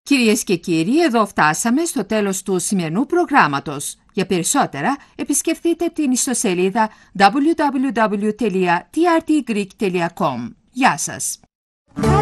Κυρίες και κύριοι, εδώ φτάσαμε στο τέλος του σημερινού προγράμματος. Για περισσότερα, επισκεφτείτε την ιστοσελίδα www.trtgreek.com. Γεια σας!